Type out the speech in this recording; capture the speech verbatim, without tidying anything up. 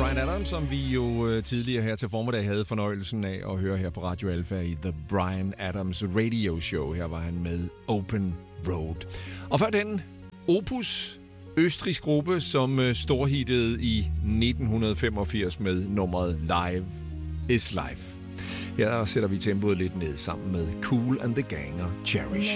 Bryan Adams, som vi jo tidligere her til formiddag havde fornøjelsen af at høre her på Radio Alpha i The Bryan Adams Radio Show. Her var han med Open Road. Og før den Opus, østrigsk gruppe, som storhittede i nitten femogfirs med nummeret Live is Life. Her sætter vi tempoet lidt ned sammen med Kool and the Gang og Cherish.